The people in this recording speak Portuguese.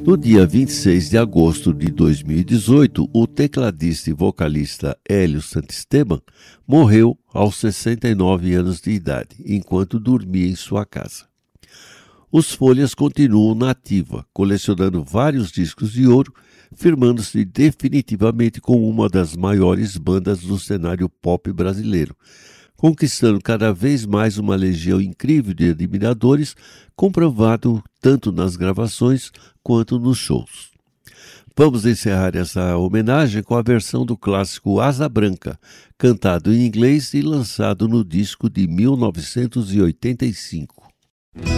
No dia 26 de agosto de 2018, o tecladista e vocalista Hélio Santisteban morreu aos 69 anos de idade, enquanto dormia em sua casa. Os Folhas continuam na ativa, colecionando vários discos de ouro, firmando-se definitivamente como uma das maiores bandas do cenário pop brasileiro, conquistando cada vez mais uma legião incrível de admiradores, comprovado tanto nas gravações quanto nos shows. Vamos encerrar essa homenagem com a versão do clássico Asa Branca, cantado em inglês e lançado no disco de 1985.